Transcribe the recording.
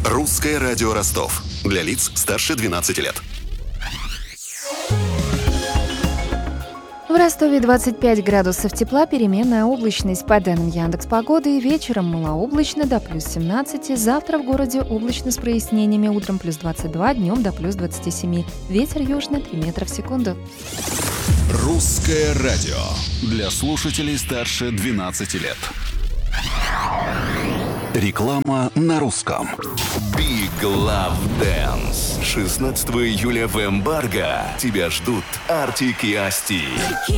Русское радио Ростов. Для лиц старше 12 лет. В Ростове 25 градусов тепла, переменная облачность. По данным Яндекс.Погоды, вечером малооблачно до плюс 17. Завтра в городе облачно с прояснениями. Утром плюс 22, днем до плюс 27. Ветер южный 3 метра в секунду. Русское радио. Для слушателей старше 12 лет. Реклама на русском. Big Love Dance. 16 июля в Эмбарго тебя ждут Артик и Асти.